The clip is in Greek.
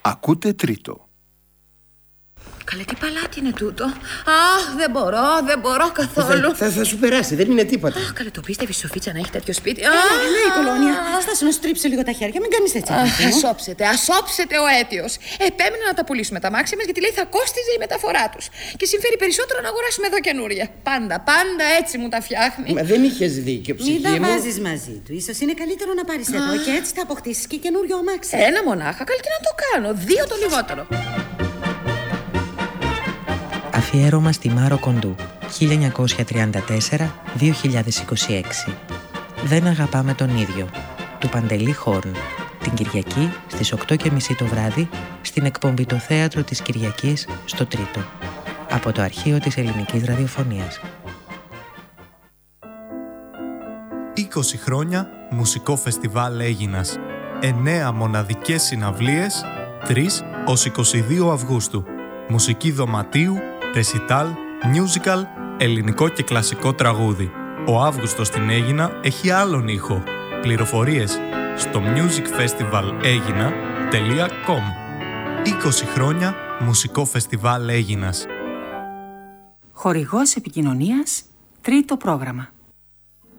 Ακούτε τρίτο. Καλέ, τι παλάτι είναι τούτο. Αχ, δεν μπορώ καθόλου. Θα σου περάσει, δεν είναι τίποτα. Αχ, καλέ, το πίστευες η Σοφίτσα να έχει τέτοιο σπίτι? Ναι, η Κολόνια. Στάσου να στρίψω λίγο τα χέρια, μην κάνεις έτσι. Ασόψετε ο αίτιος. Επέμεινε να τα πουλήσουμε τα μάξι μας γιατί λέει θα κόστιζε η μεταφορά τους. Και συμφέρει περισσότερο να αγοράσουμε εδώ καινούρια. Πάντα έτσι μου τα φτιάχνει. Μα δεν είχες δίκιο, ψυχή μου. Μην τα βάζεις μαζί του. Ίσως είναι καλύτερο να πάρεις εδώ και έτσι θα αποκτήσεις και καινούριο αμάξι. Ένα μονάχα, καλή και να το κάνω. 2 το λιγότερο. Αφιέρωμα στη Μάρο Κοντού, 1934-2026. Δεν αγαπάμε τον ίδιο, του Παντελή Χόρν, την Κυριακή στις 8:30 το βράδυ, στην εκπομπή «Το Θέατρο της Κυριακής» στο Τρίτο, από το αρχείο της Ελληνικής Ραδιοφωνίας. 20 χρόνια μουσικό φεστιβάλ Αίγινας. 9 μοναδικές συναυλίες, 3 ως 22 Αυγούστου. Μουσική δωματίου, ρεσιτάλ, musical, ελληνικό και κλασικό τραγούδι. Ο Αύγουστος στην Αίγινα έχει άλλον ήχο. Πληροφορίες στο musicfestivalagina.com. 20 χρόνια μουσικό φεστιβάλ Αίγινας. Χορηγός επικοινωνίας, τρίτο πρόγραμμα.